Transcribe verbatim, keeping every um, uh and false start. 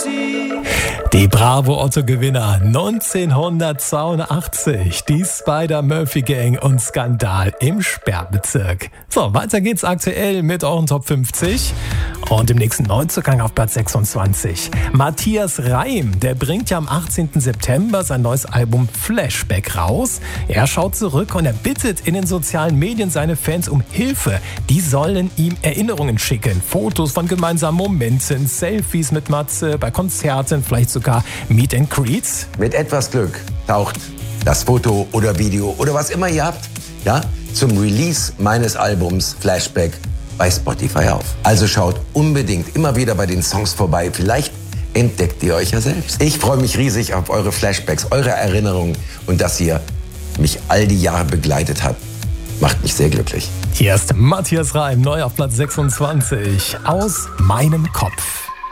Die Bravo Otto Gewinner neunzehnhundertzweiundachtzig, die Spider-Murphy Gang und Skandal im Sperrbezirk. So, weiter geht's aktuell mit euren Top fünfzig. Und im nächsten Neuzugang auf Platz sechsundzwanzig. Matthias Reim, der bringt ja am achtzehnten September sein neues Album Flashback raus. Er schaut zurück und er bittet in den sozialen Medien seine Fans um Hilfe. Die sollen ihm Erinnerungen schicken. Fotos von gemeinsamen Momenten, Selfies mit Matze, bei Konzerten, vielleicht sogar Meet and Greets. Mit etwas Glück taucht das Foto oder Video oder was immer ihr habt, ja, zum Release meines Albums Flashback bei Spotify auf. Also schaut unbedingt immer wieder bei den Songs vorbei. Vielleicht entdeckt ihr euch ja selbst. Ich freue mich riesig auf eure Flashbacks, eure Erinnerungen und dass ihr mich all die Jahre begleitet habt. Macht mich sehr glücklich. Hier ist Matthias Reim, neu auf Platz sechsundzwanzig. Aus meinem Kopf.